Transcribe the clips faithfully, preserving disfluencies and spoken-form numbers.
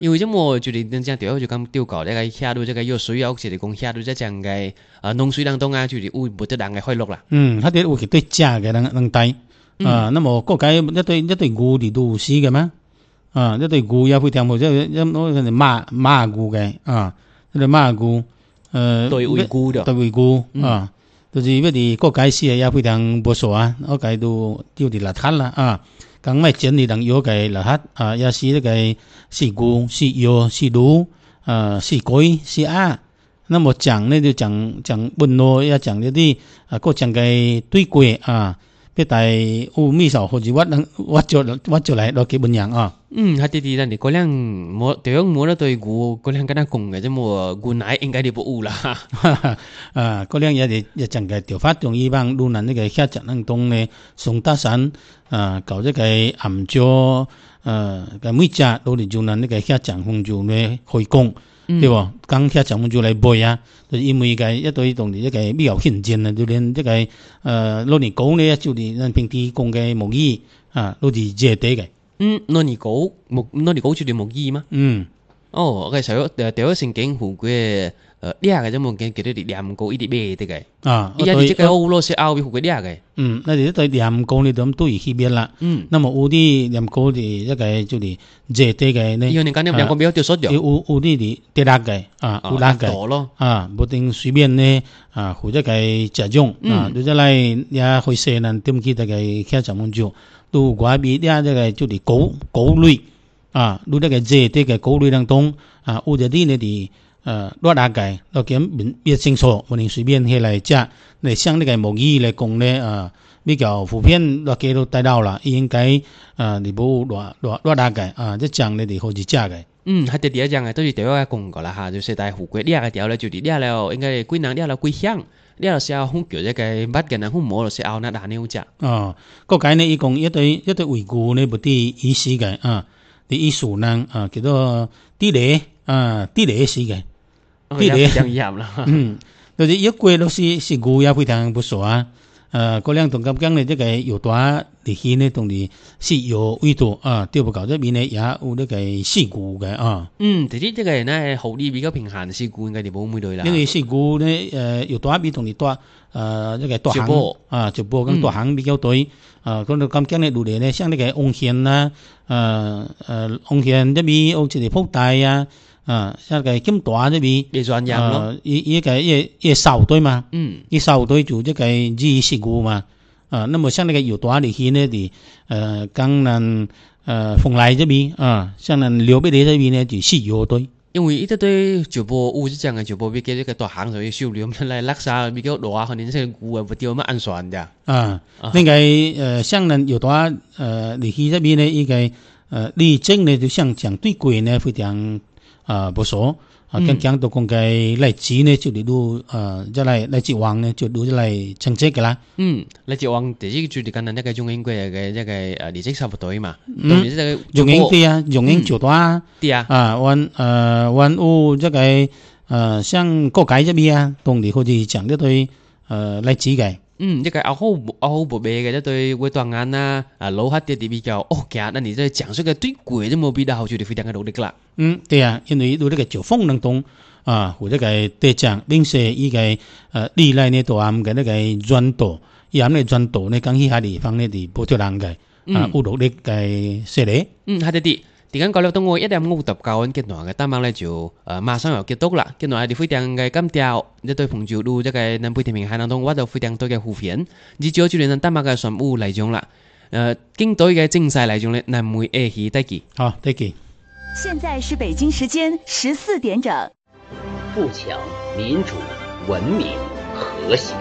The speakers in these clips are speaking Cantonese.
因为这么就是人家对就咁丢搞，呢个下到这个有需要，就是讲下到这样嘅啊农水当中啊，就是有冇得人嘅快乐啦。 嗯，佢哋有佢對價嘅能能帶啊，那麼國家一對一對牛嚟都死嘅咩？啊，一對牛也非常好，即係一攞佢哋馬馬牛嘅啊，一對馬牛，誒對維牛的， 對維牛啊，就是一啲國家死也非常不錯啊，我計都丟啲邋遢啦啊。咁咪整理能有嘅邋遢啊，也是呢個是牛是羊是鹿啊是龜是鴨。那麼講呢就講講本來也講呢啲啊，個講嘅對貴啊，必係有咪少或者屈能屈咗屈咗嚟落幾本樣啊。 嗯，係啲啲啦，你嗰兩冇對樣冇得對牛嗰兩跟他講嘅啫，冇牛奶應該你不有啦。 啊，嗰兩嘢哋也講嘅調法仲以幫路人呢個下集能動呢，宋大山啊，搞這個暗椒啊，個每隻都嚟做人呢個下集風做呢開工。對喎，剛下集風做嚟背啊，就因為個一對同一個比較現戰啊，就連這個誒攞嚟講呢，就係人平時講嘅木魚啊，都係借地嘅。 嗯，攞嚟講木攞嚟講就係木魚嘛。 嗯。 哦，我時候誒第一聖經湖嘅誒掠嘅啫嘛，見見到啲黏膏一啲咩的嘅。啊，依家啲即係歐羅斯歐比湖嘅掠嘅。嗯， 那啲對黏膏呢咁都係區別啦。嗯，那麼有啲黏膏係一個就係借地嘅呢。因為你講黏膏比較掉水咗。有有啲係跌落嘅，啊，有落嘅。咯。啊，冇定隨便呢，啊，或者係集中，啊，到咗嚟也去社人點記得嘅開集滿足，到嗰邊啲這個就係膏膏類。啊，如果個借地嘅膏類當中，啊，有啲啲呢啲。呃，落大計，落檢別清楚，我哋隨便起來食。嚟像呢個木魚嚟講咧，啊，比較普遍落幾都帶到啦，應該啊，你冇落落落大計啊，即講你哋好似食嘅。嗯，係第一樣嘅，都是第一個講過啦嚇，就是大湖龜掠嘅條咧，就係掠了，應該貴人掠了貴香，掠了時候好叫一個乜嘅人好摸落時候那大牛食。哦，個計呢，一共一對一對維固呢，不啲意思嘅啊，啲意思呢啊，叫做地雷啊，地雷是嘅。地雷非常一樣啦，嗯，就是一貴都是是牛也非常不錯啊，呃，嗰兩種咁講呢，即係有大嚟去呢，同你是有味道啊，對不搞這邊呢也有呢個是牛嘅啊。嗯，其實這個呢好啲比較平衡是牛應該就冇味道啦。因為是牛呢，誒有大比同你大，誒呢個大行啊，就波跟大行比較多，啊，咁咁講呢，路嚟呢，像呢個紅線啦，誒誒紅線這邊好似係福大啊。啊，像個金大這邊，也算樣咯。一一個一一少對嘛，嗯，一少對就這個二十五嘛。啊，那麼像那個有大的去呢的，呃，江南呃鳳來這邊啊，像那劉備的這邊呢就四有對。因為一對就播有這樣嘅就播比較這個大行所以收留來垃圾比較大，可能這個股啊不掉乜安全的。啊，那個呃像那有大呃你去這邊呢一個呃李正呢就像講對貴呢非常。啊，不錯啊！講講到講嘅荔枝呢，就嚟到啊，即係荔枝王呢，就到即係成績嘅啦。嗯，荔枝王第一就係簡單一個中英嘅嘅一個誒利息差唔多嘛。嗯，中英啲啊，中英就多啊。啲啊。啊，灣誒灣有即係誒，像國界這邊啊，當地好似講一對誒荔枝嘅。嗯，一個好好好不白嘅一對會斷眼啊，啊老黑啲啲比較哦嘅，那你即係講出個對貴都冇比較好，就非常嘅努力啦。嗯，對啊，因為到呢個招風能動啊，或者係地漲，並且依個誒歷來呢都啱嘅呢個轉導，而啱呢轉導呢，講起下地方呢係保障人嘅，啊有努力嘅勢力。嗯，係啲啲。時間過了，當我一點五十九分結束嘅，當晚咧就誒馬上又結束啦。結束係啲非常嘅感調，一對朋友錄即係南北天明海當中，我就非常多嘅互片。而最後就連當晚嘅全部嚟講啦。誒，經隊嘅精細嚟講咧，南梅下期再見。好，再見。 現在是北京時間十四點整。 富強、民主、文明、和諧、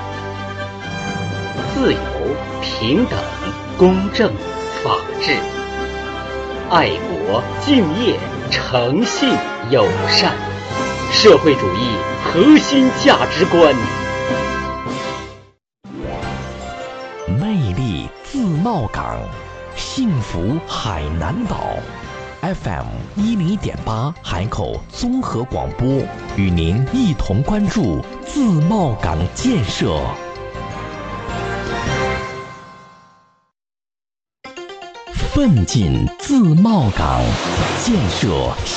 自由、平等、公正、法治。愛國、敬業、誠信、友善，社會主義核心價值觀。 魅力自貿港，幸福海南島。F M 一零點八海口綜合廣播，與您一同關注自貿港建設。 奋进自贸港，建设